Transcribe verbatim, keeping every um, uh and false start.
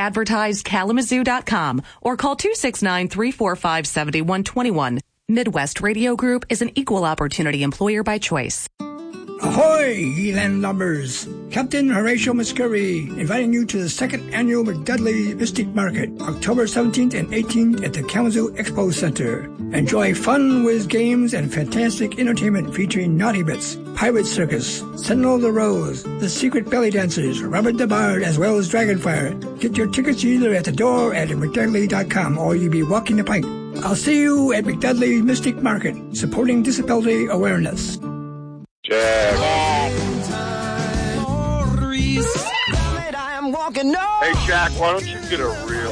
advertise kalamazoo dot com or call two six nine, three four five, seven one two one. Midwest Radio Group is an equal opportunity employer by choice. Ahoy, ye landlubbers! Captain Horatio Muscuri inviting you to the second annual McDudley Mystic Market, October seventeenth and eighteenth at the Kalamazoo Expo Center. Enjoy fun with games and fantastic entertainment featuring Naughty Bits, Pirate Circus, Sentinel of the Rose, The Secret Belly Dancers, Robert the Bard, as well as Dragonfire. Get your tickets either at the door at McDudley dot com or you'll be walking the plank. I'll see you at McDudley Mystic Market, supporting disability awareness. Jack. Hey, Jack, why don't you get a real